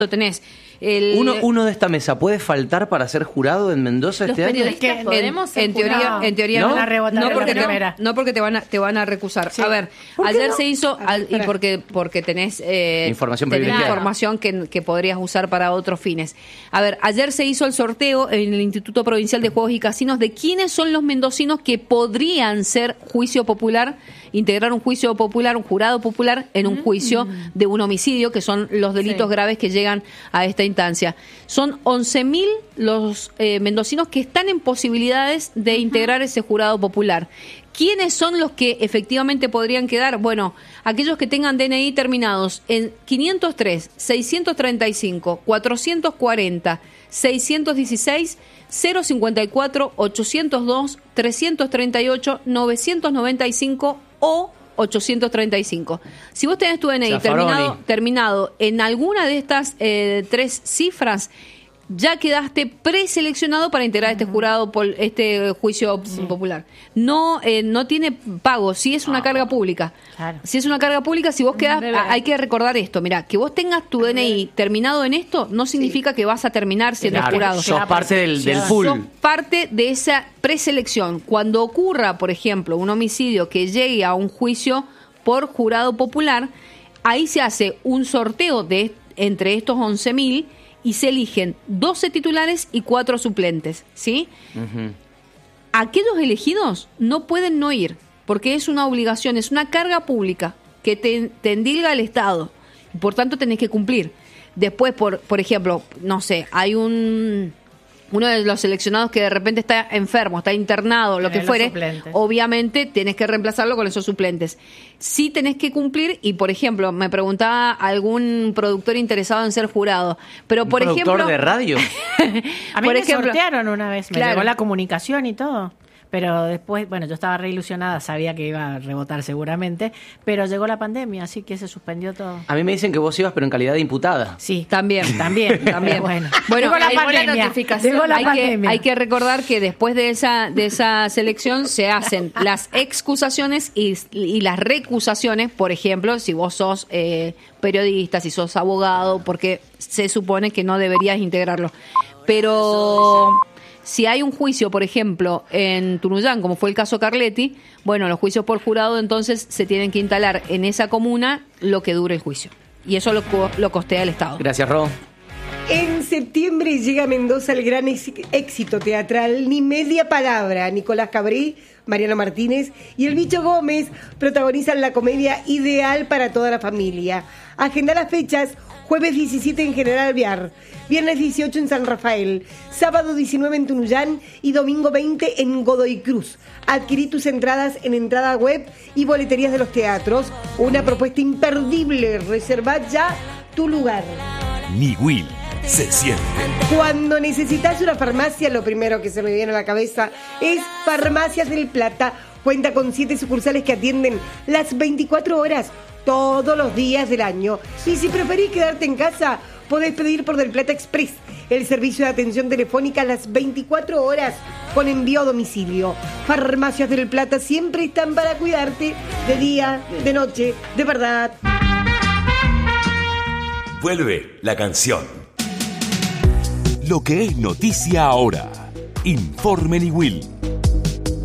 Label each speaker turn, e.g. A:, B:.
A: tenés.
B: Uno de esta mesa puede faltar para ser jurado en Mendoza
A: Los
B: este año.
A: periodistas
C: podemos ser
A: en teoría
C: ¿no?
A: No porque te van a recusar.
C: Sí.
A: A ver, ayer se hizo y porque tenés
B: Información
A: tenés
B: privilegiada.
A: información que podrías usar para otros fines. A ver, ayer se hizo el sorteo en el Instituto Provincial de Juegos y Casinos de quiénes son los mendocinos que podrían ser juicio popular, integrar un juicio popular, un jurado popular en un juicio de un homicidio, que son los delitos graves que llegan a esta instancia. Son 11.000 los mendocinos que están en posibilidades de integrar ese jurado popular. ¿Quiénes son los que efectivamente podrían quedar? Bueno, aquellos que tengan DNI terminados en 503, 635, 440, 616, 054, 802, 338, 995 o 835. Si vos tenés tu DNI terminado en alguna de estas 3 cifras, ya quedaste preseleccionado para integrar este jurado, este juicio popular. No tiene pago, si es una carga pública.
C: Claro.
A: Si es una carga pública, si vos quedás, hay que recordar esto. Mirá, que vos tengas tu DNI terminado en esto, no significa que vas a terminar siendo jurado.
B: Sos parte del pool.
A: Sos parte de esa preselección. Cuando ocurra, por ejemplo, un homicidio que llegue a un juicio por jurado popular, ahí se hace un sorteo entre estos 11.000 y se eligen 12 titulares y 4 suplentes, ¿sí? Aquellos elegidos no pueden no ir, porque es una obligación, es una carga pública que te endilga el Estado, y por tanto tenés que cumplir. Después, por ejemplo, no sé, hay uno de los seleccionados que de repente está enfermo, está internado, lo que fuere, obviamente tenés que reemplazarlo con esos suplentes. Sí tenés que cumplir, y por ejemplo, me preguntaba algún productor interesado en ser jurado, pero por ejemplo...
B: ¿Productor de radio?
C: A mí me sortearon una vez, me llegó la comunicación y todo. Pero después, bueno, yo estaba re ilusionada, sabía que iba a rebotar seguramente, pero llegó la pandemia, así que se suspendió todo.
B: A mí me dicen que vos ibas, pero en calidad de imputada.
A: Sí, también.
C: Bueno,
A: llegó
C: la pandemia.
A: Hay que recordar que después de esa selección se hacen las excusaciones y las recusaciones. Por ejemplo, si vos sos periodista, si sos abogado, porque se supone que no deberías integrarlo. Pero... si hay un juicio, por ejemplo, en Tunuyán, como fue el caso Carletti, bueno, los juicios por jurado entonces se tienen que instalar en esa comuna lo que dure el juicio. Y eso lo costea el Estado.
B: Gracias, Ro.
D: En septiembre llega a Mendoza el gran éxito teatral Ni Media Palabra. Nicolás Cabrí, Mariano Martínez y el Bicho Gómez protagonizan la comedia ideal para toda la familia. Agenda las fechas: jueves 17 en General Alvear, viernes 18 en San Rafael, sábado 19 en Tunuyán y domingo 20 en Godoy Cruz. Adquirí tus entradas en entrada web y boleterías de los teatros. Una propuesta imperdible. Reserva ya tu lugar.
E: Niwil se siente.
D: Cuando necesitas una farmacia, lo primero que se me viene a la cabeza es Farmacias del Plata. Cuenta con 7 sucursales que atienden las 24 horas, todos los días del año. Y si preferís quedarte en casa, podés pedir por Del Plata Express, el servicio de atención telefónica las 24 horas con envío a domicilio. Farmacias del Plata siempre están para cuidarte de día, de noche, de verdad.
E: Vuelve la canción. Lo que es noticia ahora. Informe Niwil.